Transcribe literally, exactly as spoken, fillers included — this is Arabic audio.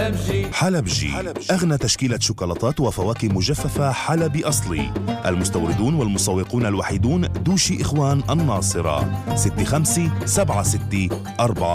حلبجي، أغنى تشكيلة شوكولاتات وفواكه مجففة حلبي أصلي. المستوردون والمسوقون الوحيدون دوشي إخوان الناصرة. ستة خمسة سبعة ستة أربعة